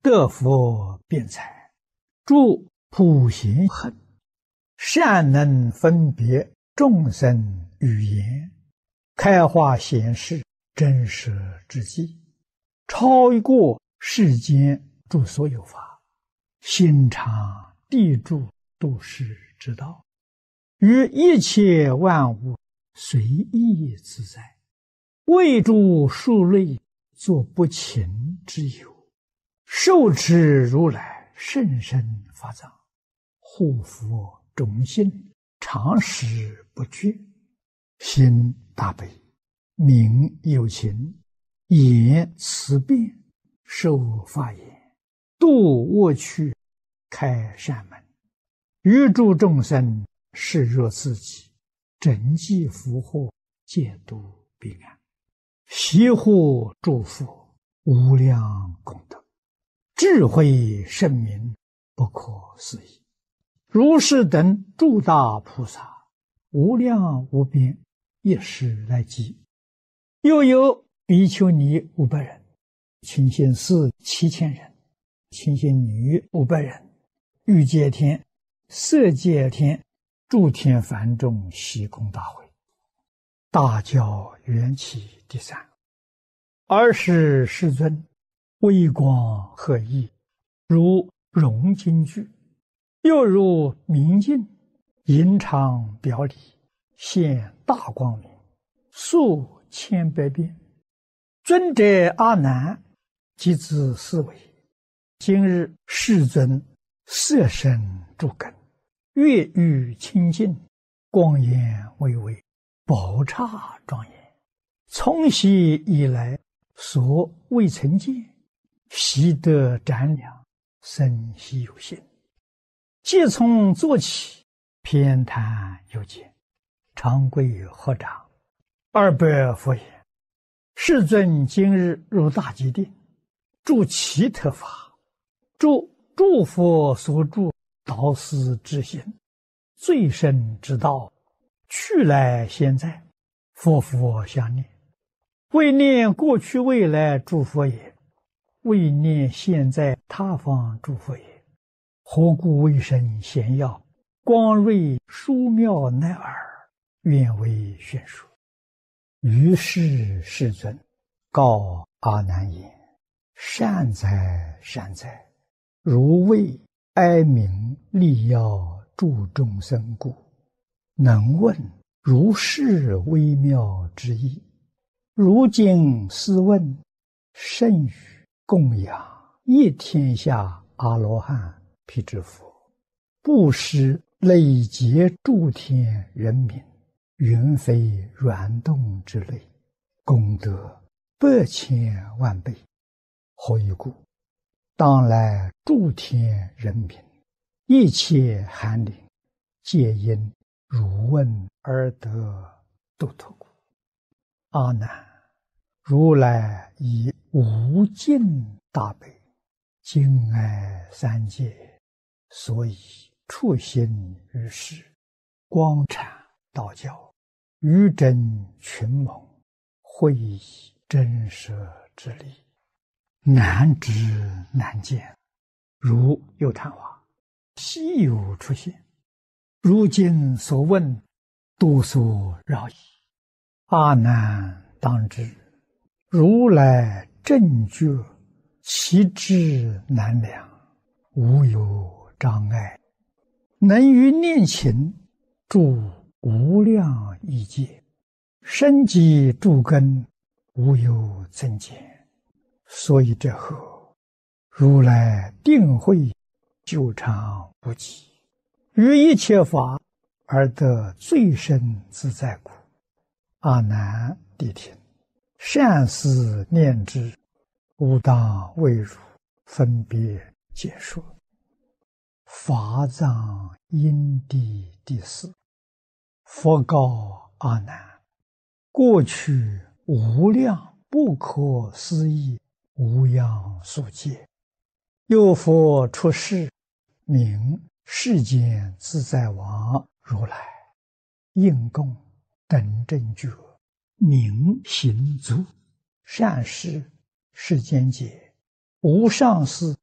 得佛辩才，诸普贤恒，善能分别众生语言，开化显示真实之际，超过世间诸所有法，心常地住度世之道，于一切万物随意自在，为诸数类作不勤之有，受持如来甚深法藏，护佛忠信，常时不绝，心大悲，名有情，言慈辩，受法言，度恶趣，开善门，于诸众生视若自己，整济福祸，戒度彼岸，悉护诸佛无量功德，智慧圣明，不可思议。如是等诸大菩萨，无量无边，一时来集。又有比丘尼500人，清心寺7000人，清心女500人，欲界天、色界天、诸天梵众悉空大会，大教缘起第3。尔时世尊微光赫熠，如融金具，又如明镜，隐常表里，现大光明，数千百变。尊者阿难即自思维，今日世尊色身诸根，月欲清净，光颜巍巍，宝刹庄严，从昔以来所未曾见，悉得瞻量，生悉有心。即从坐起，偏袒有见，长跪合掌，200佛言：世尊今日入大吉定，住奇特法，住诸佛所住导师之心，最深之道，去来现在，佛佛相念，为念过去未来诸佛也，为念现在他方诸佛也。何故为身显耀，光瑞殊妙乃尔，愿为宣说。于是世尊告阿难言：善哉善哉，如为哀悯利要诸众生故，能问如是微妙之意。如今斯问，甚于供养一天下阿罗汉辟支佛，布施累劫诸天人民，云非软动之类，功德100千万倍。何以故？当来诸天人民，一切寒灵，皆因汝问而得度脱故。阿难，如来以无尽大悲，敬爱三界，所以处心于世，光阐道教，于真群蒙，会以真实之理，难知难见，如有昙花，稀有出现。如今所问，多所扰矣。阿难当知，如来正觉，其智难量，无有障碍，能于念勤，住无量异界，深积诸根，无有增减。所以者何？如来定慧久长不极，于一切法而得最深自在故。阿难谛听，善思念之，吾当为汝分别解说。法藏因地第4。佛告阿难：过去无量不可思议无量数劫，有佛出世，名世间自在王如来，应供等正觉，名行足，善事世间解，无上士